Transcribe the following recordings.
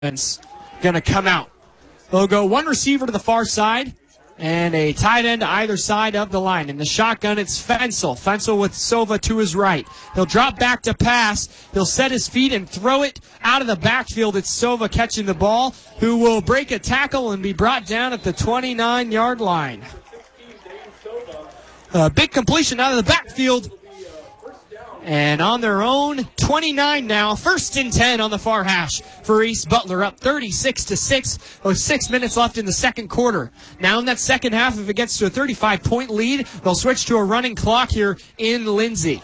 going to come out. They'll go one receiver to the far side and a tight end to either side of the line. In the shotgun, it's Fensel. Fensel with Sova to his right. He'll drop back to pass. He'll set his feet and throw it out of the backfield. It's Sova catching the ball, who will break a tackle and be brought down at the 29-yard line. A big completion out of the backfield. And on their own 29 now, 1st and 10 on the far hash for East Butler, up 36-6 with 6 minutes left in the second quarter. Now in that second half, if it gets to a 35-point lead, they'll switch to a running clock here in Lindsay.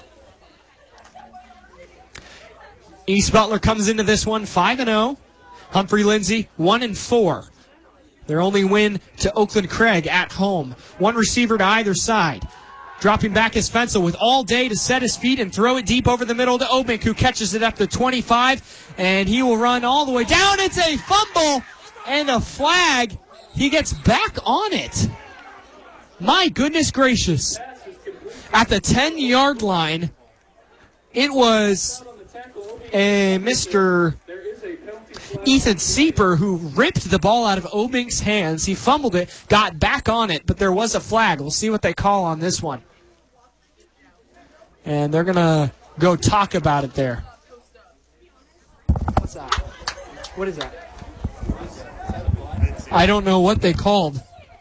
East Butler comes into this one 5-0. Humphrey Lindsay 1-4. Their only win to Oakland Craig at home. One receiver to either side. Dropping back is Fensel with all day to set his feet and throw it deep over the middle to Obink, who catches it up to 25, and he will run all the way down. It's a fumble and a flag. He gets back on it. My goodness gracious. At the 10-yard line, it was a Mr. Ethan Sieper who ripped the ball out of Obink's hands. He fumbled it, got back on it, but there was a flag. We'll see what they call on this one. And they're going to go talk about it there. What's that? What is that? I don't know what they called.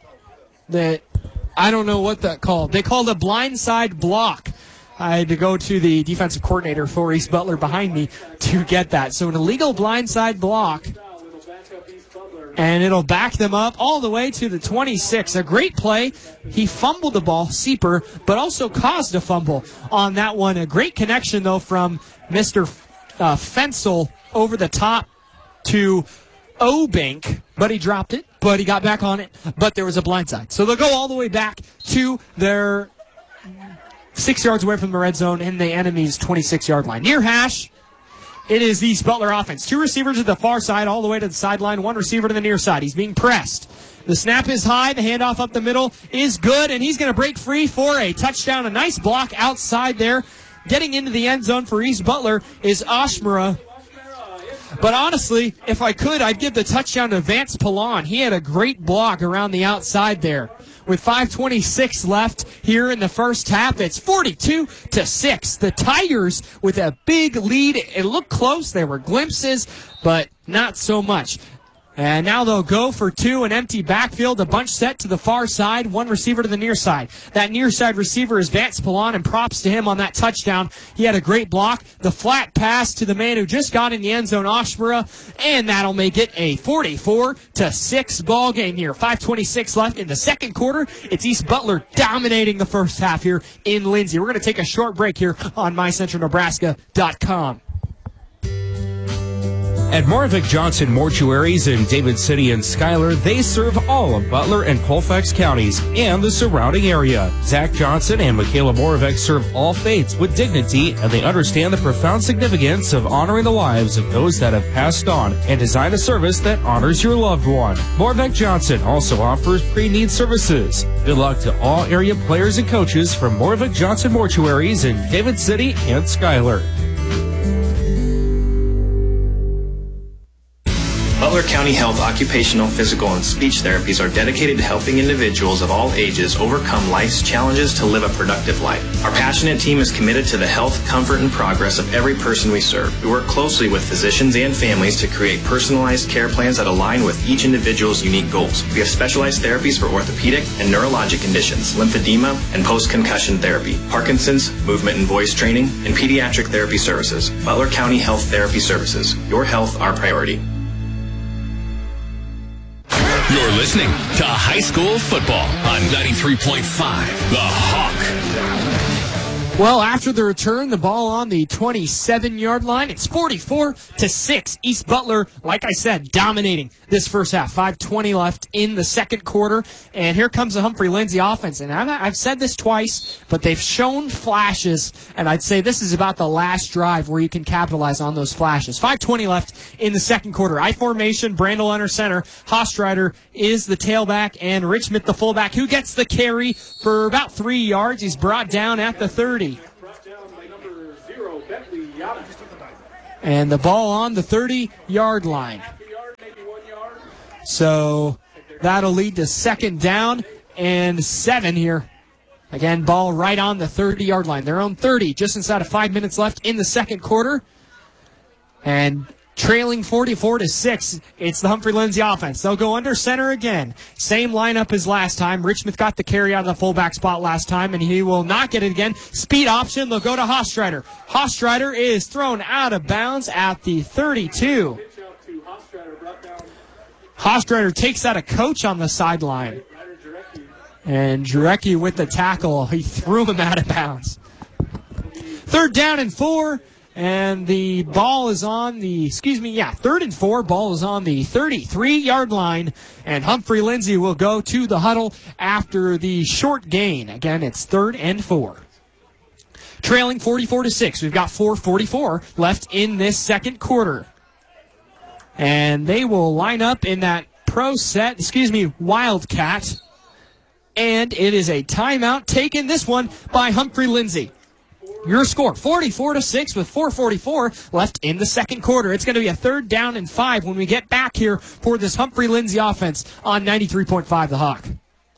I don't know what that called. They called a blindside block. I had to go to the defensive coordinator for East Butler behind me to get that. So an illegal blindside block, and it'll back them up all the way to the 26. A great play. He fumbled the ball, Sieper, but also caused a fumble on that one. A great connection, though, from Mr. Fensel over the top to Obink, but he dropped it, but he got back on it, but there was a blindside. So they'll go all the way back to their 6 yards away from the red zone in the enemy's 26-yard line. Near hash, it is the East Butler offense. Two receivers to the far side, all the way to the sideline. One receiver to the near side. He's being pressed. The snap is high. The handoff up the middle is good, and he's going to break free for a touchdown. A nice block outside there. Getting into the end zone for East Butler is Ashmara. But honestly, if I could, I'd give the touchdown to Vance Pallon. He had a great block around the outside there. With 5:26 left here in the first half, it's 42-6. The Tigers with a big lead. It looked close. There were glimpses, but not so much. And now they'll go for two, an empty backfield, a bunch set to the far side, one receiver to the near side. That near side receiver is Vance Pallon, and props to him on that touchdown. He had a great block. The flat pass to the man who just got in the end zone, Ashmara, and that'll make it a 44-6 ball game here. 5:26 left in the second quarter. It's East Butler dominating the first half here in Lindsay. We're going to take a short break here on MyCentralNebraska.com. At Moravec Johnson Mortuaries in David City and Schuyler, they serve all of Butler and Colfax counties and the surrounding area. Zach Johnson and Michaela Moravec serve all faiths with dignity, and they understand the profound significance of honoring the lives of those that have passed on and design a service that honors your loved one. Moravec Johnson also offers pre-need services. Good luck to all area players and coaches from Moravec Johnson Mortuaries in David City and Schuyler. Butler County Health Occupational, Physical, and Speech Therapies are dedicated to helping individuals of all ages overcome life's challenges to live a productive life. Our passionate team is committed to the health, comfort, and progress of every person we serve. We work closely with physicians and families to create personalized care plans that align with each individual's unique goals. We have specialized therapies for orthopedic and neurologic conditions, lymphedema, and post-concussion therapy, Parkinson's, movement and voice training, and pediatric therapy services. Butler County Health Therapy Services. Your health, our priority. You're listening to high school football on 93.5 The Hawk. Well, after the return, the ball on the 27-yard line. It's 44-6. East Butler, like I said, dominating this first half. 5:20 left in the second quarter. And here comes the Humphrey Lindsay offense. And I've said this twice, but they've shown flashes. And I'd say this is about the last drive where you can capitalize on those flashes. 5:20 left in the second quarter. I formation, Brandel under center. Hostreiter is the tailback, and Richmond the fullback, who gets the carry for about 3 yards. He's brought down at the 30. And the ball on the 30-yard line. So that'll lead to 2nd down and 7 here. Again, ball right on the 30-yard line. Their own 30, just inside of 5 minutes left in the second quarter. And trailing 44-6, it's the Humphrey Lindsay offense. They'll go under center again. Same lineup as last time. Richmond got the carry out of the fullback spot last time, and he will not get it again. Speed option, they'll go to Hofstreiter. Hofstreiter is thrown out of bounds at the 32. Hofstreiter takes out a coach on the sideline. And Jarecki with the tackle, he threw him out of bounds. 3rd down and 4. And the ball is on the, 3rd and 4. Ball is on the 33-yard line. And Humphrey Lindsay will go to the huddle after the short gain. Again, it's 3rd and 4. Trailing 44-6. We've got 4:44 left in this second quarter. And they will line up in that Wildcat. And it is a timeout taken, this one by Humphrey Lindsay. Your score, 44-6 with 4:44 left in the second quarter. It's going to be a 3rd down and 5 when we get back here for this Humphrey Lindsay offense on 93.5 The Hawk.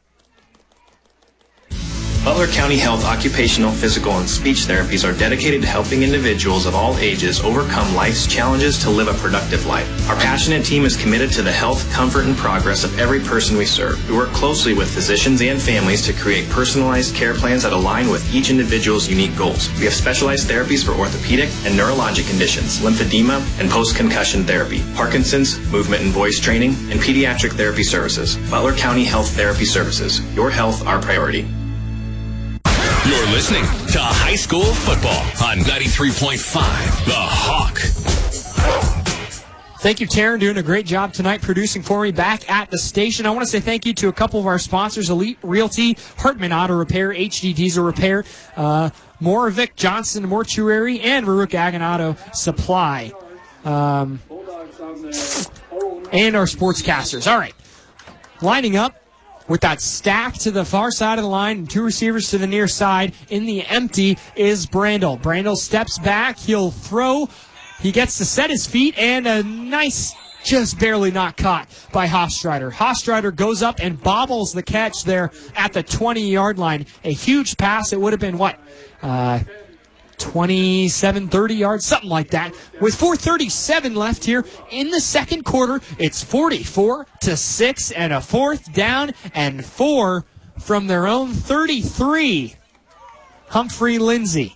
Butler County Health Occupational, Physical, and Speech Therapies are dedicated to helping individuals of all ages overcome life's challenges to live a productive life. Our passionate team is committed to the health, comfort, and progress of every person we serve. We work closely with physicians and families to create personalized care plans that align with each individual's unique goals. We have specialized therapies for orthopedic and neurologic conditions, lymphedema, and post-concussion therapy, Parkinson's, movement and voice training, and pediatric therapy services. Butler County Health Therapy Services. Your health, our priority. You're listening to high school football on 93.5 The Hawk. Thank you, Taryn, doing a great job tonight producing for me back at the station. I want to say thank you to a couple of our sponsors, Elite Realty, Hartman Auto Repair, HD Diesel Repair, Moravec Johnson Mortuary, and Varuk Aganato Supply. And our sportscasters. All right, lining up with that stack to the far side of the line and 2 receivers to the near side. In the empty is Brandel. Brandel steps back. He'll throw. He gets to set his feet, and a nice, just barely not caught by Hofstreiter. Hofstreiter goes up and bobbles the catch there at the 20-yard line. A huge pass. It would have been, 27, 30 yards, something like that. With 4:37 left here in the second quarter, it's 44-6 and a 4th down and 4 from their own 33. Humphrey Lindsay.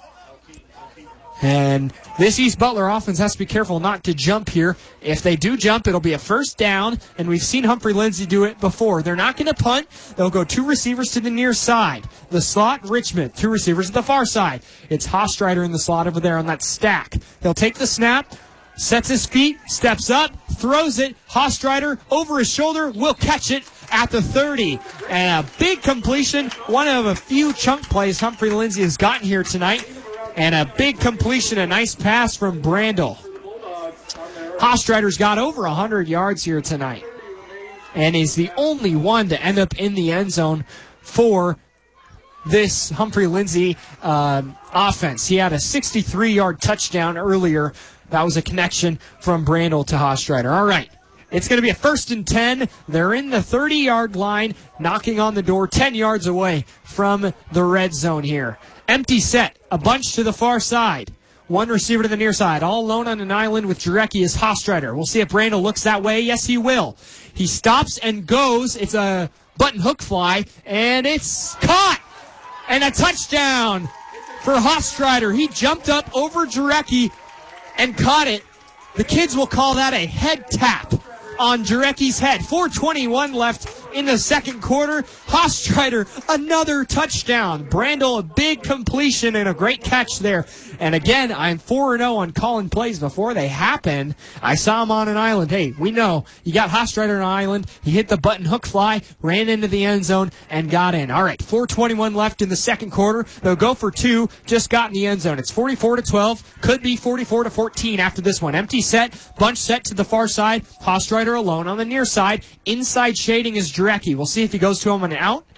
And this East Butler offense has to be careful not to jump here. If they do jump, it'll be a 1st down, and we've seen Humphrey Lindsay do it before. They're not going to punt. They'll go 2 receivers to the near side. The slot, Richmond. 2 receivers to the far side. It's Hofstreiter in the slot over there on that stack. They'll take the snap, sets his feet, steps up, throws it. Hofstreiter over his shoulder will catch it at the 30. And a big completion. One of a few chunk plays Humphrey Lindsay has gotten here tonight. And a big completion, a nice pass from Brandel. Hofstreiter's got over 100 yards here tonight. And is the only one to end up in the end zone for this Humphrey Lindsay offense. He had a 63-yard touchdown earlier. That was a connection from Brandel to Hofstreiter. All right. It's going to be a 1st and 10. They're in the 30-yard line, knocking on the door 10 yards away from the red zone here. Empty set, a bunch to the far side. 1 receiver to the near side, all alone on an island with Jarecki is Hofstreiter. We'll see if Brandel looks that way. Yes, he will. He stops and goes. It's a button hook fly, and it's caught. And a touchdown for Hofstreiter. He jumped up over Jarecki and caught it. The kids will call that a head tap on Jarecki's head. 4:21 left in the second quarter. Hofstreiter, another touchdown. Brandel, a big completion and a great catch there. And again, I'm 4-0 on calling plays before they happen. I saw him on an island. Hey, we know you got Hofstreiter on an island. He hit the button hook fly, ran into the end zone, and got in. All right, 4:21 left in the second quarter. They'll go for 2, just got in the end zone. It's 44-12, could be 44-14 after this one. Empty set, bunch set to the far side. Hofstreiter alone on the near side. Inside shading is Jarecki. We'll see if he goes to him on an out.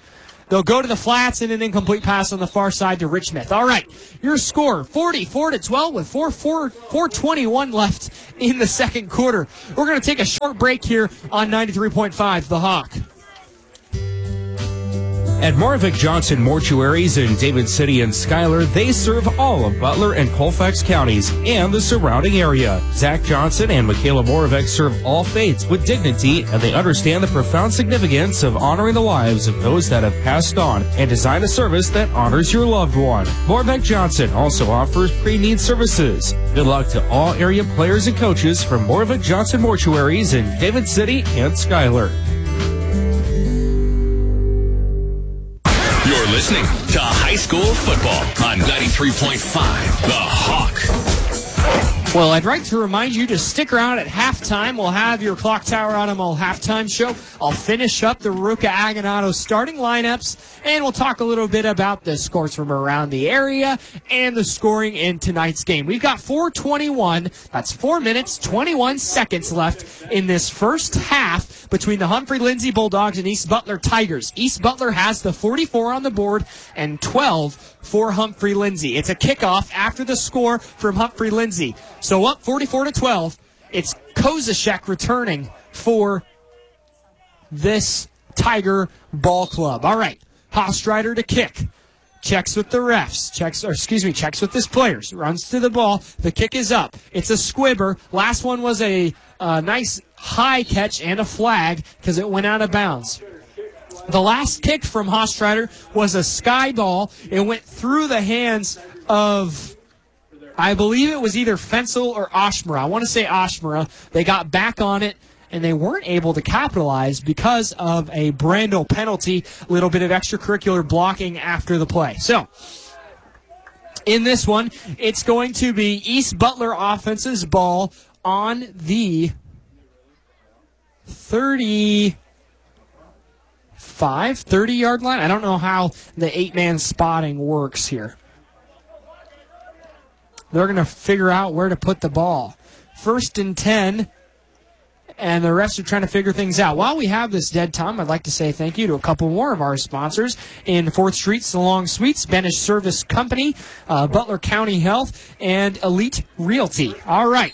They'll go to the flats and an incomplete pass on the far side to Rich Smith. All right, your score, 44-12 with 4:21 left in the second quarter. We're going to take a short break here on 93.5 The Hawk. At Moravec Johnson Mortuaries in David City and Schuyler, they serve all of Butler and Colfax counties and the surrounding area. Zach Johnson and Michaela Moravec serve all faiths with dignity, and they understand the profound significance of honoring the lives of those that have passed on and design a service that honors your loved one. Moravec Johnson also offers pre-need services. Good luck to all area players and coaches from Moravec Johnson Mortuaries in David City and Schuyler. You're listening to high school football on 93.5 The Hawk. Well, I'd like to remind you to stick around at halftime. We'll have your Clock Tower Automall halftime show. I'll finish up the Ruka Aganado starting lineups, and we'll talk a little bit about the scores from around the area and the scoring in tonight's game. We've got 4:21. That's 4 minutes, 21 seconds left in this first half between the Humphrey Lindsay Bulldogs and East Butler Tigers. East Butler has the 44 on the board and 12 for Humphrey Lindsay. It's a kickoff after the score from Humphrey Lindsay. So up 44-12. It's Kozashek returning for this Tiger ball club. All right, Hofstreiter to kick. Checks with the refs. Checks with his players. Runs to the ball. The kick is up. It's a squibber. Last one was a nice high catch and a flag because it went out of bounds. The last kick from Hofstreiter was a sky ball. It went through the hands of, I believe it was either Fensel or Oshmara. I want to say Oshmara. They got back on it, and they weren't able to capitalize because of a Brando penalty, a little bit of extracurricular blocking after the play. So, in this one, it's going to be East Butler offense's ball on the 30-yard line. I don't know how the 8-man spotting works here. They're going to figure out where to put the ball. 1st and 10, and the refs are trying to figure things out. While we have this dead time, I'd like to say thank you to a couple more of our sponsors in 4th Street Salon Suites, Benish Service Company, Butler County Health, and Elite Realty. All right.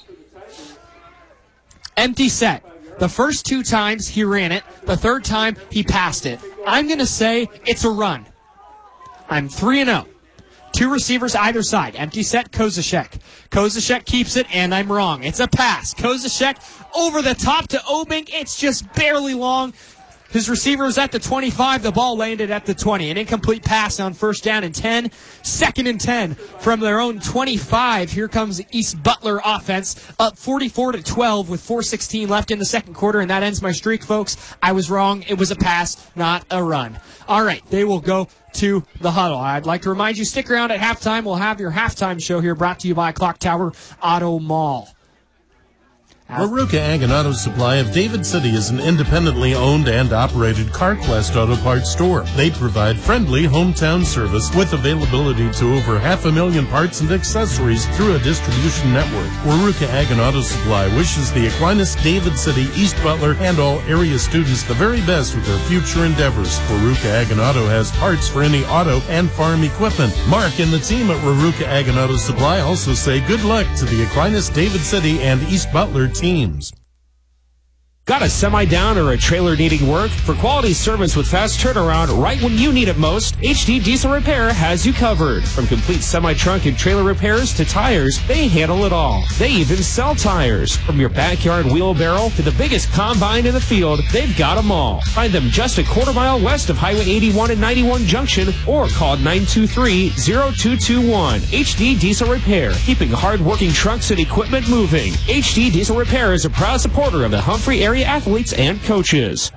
Empty set. The first 2 times he ran it. The third time he passed it. I'm going to say it's a run. I'm 3-0. 2 receivers either side. Empty set, Kozashek. Kozashek keeps it, and I'm wrong. It's a pass. Kozashek over the top to Obink. It's just barely long. His receiver was at the 25. The ball landed at the 20. An incomplete pass on 1st down and 10. 2nd and 10 from their own 25. Here comes the East Butler offense up 44-12 with 4:16 left in the second quarter, and that ends my streak, folks. I was wrong. It was a pass, not a run. All right, they will go to the huddle. I'd like to remind you, stick around at halftime. We'll have your halftime show here brought to you by Clock Tower Auto Mall. Maruka Aganado Supply of David City is an independently owned and operated CarQuest Auto Parts store. They provide friendly hometown service with availability to over 500,000 parts and accessories through a distribution network. Maruka Aganado Supply wishes the Aquinas, David City, East Butler, and all area students the very best with their future endeavors. Maruka Aganado has parts for any auto and farm equipment. Mark and the team at Maruka Aganado Supply also say good luck to the Aquinas, David City, and East Butler teams. Got a semi down or a trailer needing work? For quality service with fast turnaround right when you need it most, HD Diesel Repair has you covered. From complete semi-trunk and trailer repairs to tires, they handle it all. They even sell tires. From your backyard wheelbarrow to the biggest combine in the field, they've got them all. Find them just a quarter mile west of Highway 81 and 91 Junction or call 923-0221. HD Diesel Repair, keeping hard-working trucks and equipment moving. HD Diesel Repair is a proud supporter of the Humphrey area athletes and coaches.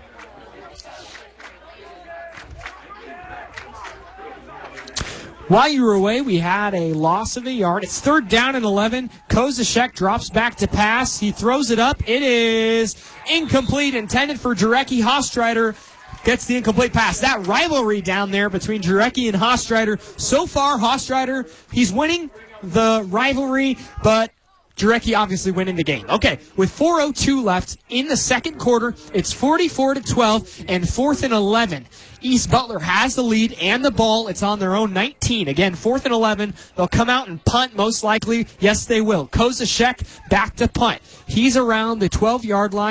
While you were away, we had a loss of a yard. It's 3rd down and 11. Kozashek drops back to pass. He throws it up. It is incomplete, intended for Jarecki. Hofstreiter gets the incomplete pass. That rivalry down there between Jarecki and Hofstreiter. So far, Hofstreiter, he's winning the rivalry, but Jarecki obviously winning the game. Okay, with 4:02 left in the second quarter, it's 44-12 and 4th and 11. East Butler has the lead and the ball. It's on their own 19. Again, 4th and 11. They'll come out and punt most likely. Yes, they will. Kozashek back to punt. He's around the 12-yard line.